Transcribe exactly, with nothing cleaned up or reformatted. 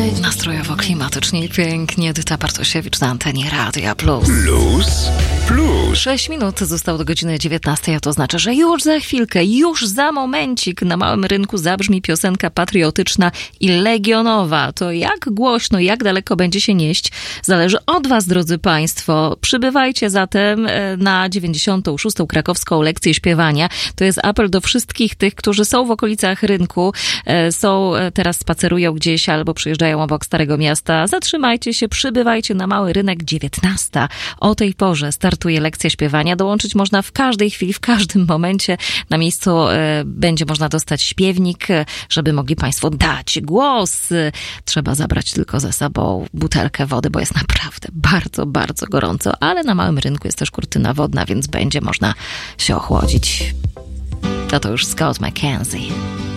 Nastrojowo, klimatycznie i pięknie. Edyta Bartosiewicz na antenie Radia Plus. Plus, plus. Sześć minut zostało do godziny dziewiętnastej, a to znaczy, że już za chwilkę, już za momencik na Małym Rynku zabrzmi piosenka patriotyczna i legionowa. To jak głośno, jak daleko będzie się nieść, zależy od was, drodzy państwo. Przybywajcie zatem na dziewięćdziesiątą szóstą krakowską lekcję śpiewania. To jest apel do wszystkich tych, którzy są w okolicach rynku, są teraz, spacerują gdzieś albo przyjeżdżają obok Starego Miasta. Zatrzymajcie się, przybywajcie na Mały Rynek. dziewiętnasta. O tej porze startuje lekcja śpiewania. Dołączyć można w każdej chwili, w każdym momencie. Na miejscu e, będzie można dostać śpiewnik, żeby mogli państwo dać głos. Trzeba zabrać tylko ze sobą butelkę wody, bo jest naprawdę bardzo, bardzo gorąco. Ale na Małym Rynku jest też kurtyna wodna, więc będzie można się ochłodzić. To to już Scott McKenzie.